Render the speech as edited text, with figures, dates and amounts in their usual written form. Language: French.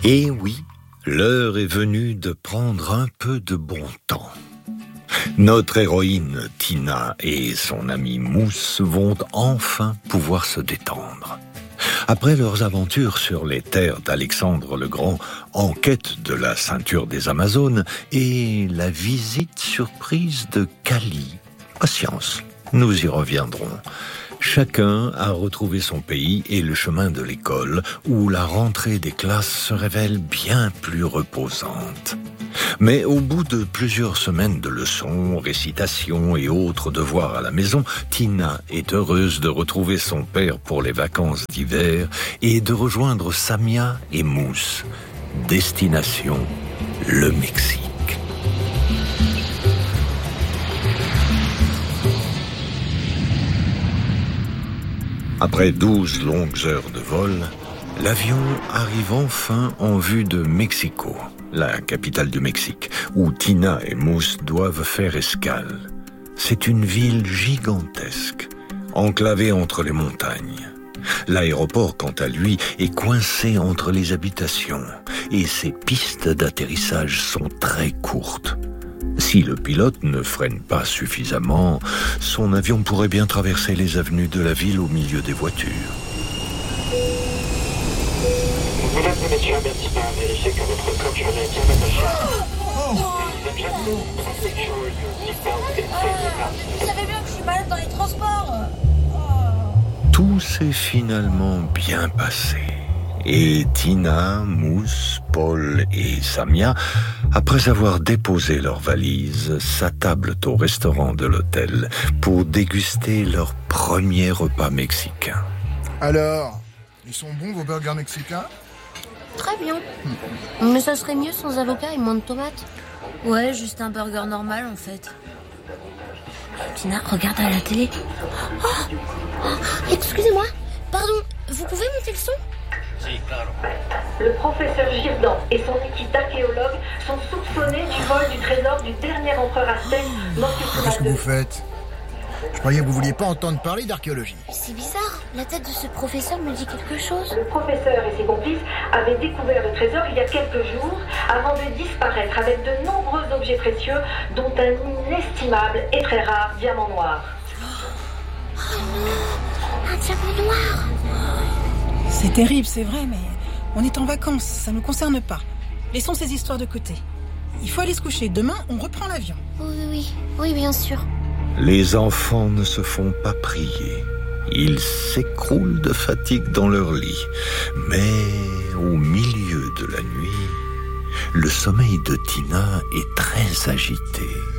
Et oui, l'heure est venue de prendre un peu de bon temps. Notre héroïne Tina et son ami Mousse vont enfin pouvoir se détendre. Après leurs aventures sur les terres d'Alexandre le Grand, en quête de la ceinture des Amazones et la visite surprise de Kali. Patience, nous y reviendrons. Chacun a retrouvé son pays et le chemin de l'école, où la rentrée des classes se révèle bien plus reposante. Mais au bout de plusieurs semaines de leçons, récitations et autres devoirs à la maison, Tina est heureuse de retrouver son père pour les vacances d'hiver et de rejoindre Samia et Mousse. Destination, le Mexique. Après 12 longues heures de vol, l'avion arrive enfin en vue de Mexico, la capitale du Mexique, où Tina et Mousse doivent faire escale. C'est une ville gigantesque, enclavée entre les montagnes. L'aéroport, quant à lui, est coincé entre les habitations et ses pistes d'atterrissage sont très courtes. Si le pilote ne freine pas suffisamment, son avion pourrait bien traverser les avenues de la ville au milieu des voitures. Mesdames et messieurs, merci bien. Vérifiez que votre ceinture est bien attachée. Vous savez bien que je suis malade dans les transports. Tout s'est finalement bien passé. Et Tina, Mousse, Paul et Samia, après avoir déposé leurs valises, s'attablent au restaurant de l'hôtel pour déguster leur premier repas mexicain. Alors, ils sont bons vos burgers mexicains ? Très bien. Mais ça serait mieux sans avocat et moins de tomates. Ouais, juste un burger normal en fait. Tina, regarde à la télé. Excusez-moi, pardon, vous pouvez monter le son ? Le professeur Girdan et son équipe d'archéologues sont soupçonnés du vol du trésor du dernier empereur aztèque, Qu'est-ce que vous faites ? Je croyais que vous vouliez pas entendre parler d'archéologie. C'est bizarre, la tête de ce professeur me dit quelque chose. Le professeur et ses complices avaient découvert le trésor il y a quelques jours avant de disparaître avec de nombreux objets précieux, dont un inestimable et très rare diamant noir. Oh non, un diamant noir. C'est terrible, c'est vrai, mais on est en vacances, ça ne nous concerne pas. Laissons ces histoires de côté. Il faut aller se coucher, demain on reprend l'avion. Oui, bien sûr. Les enfants ne se font pas prier. Ils s'écroulent de fatigue dans leur lit. Mais au milieu de la nuit, le sommeil de Tina est très agité.